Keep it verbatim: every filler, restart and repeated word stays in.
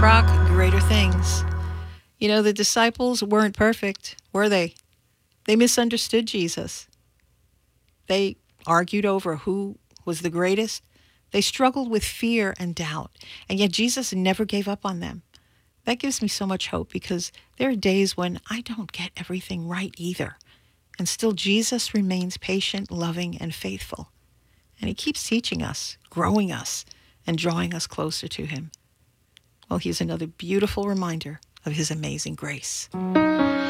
Kroc, Greater Things. You know, the disciples weren't perfect, were they? They misunderstood Jesus. They argued over who was the greatest. They struggled with fear and doubt, and yet Jesus never gave up on them. That gives me so much hope because there are days when I don't get everything right either. And still Jesus remains patient, loving, and faithful. And he keeps teaching us, growing us, and drawing us closer to him. Well, here's another beautiful reminder of his amazing grace.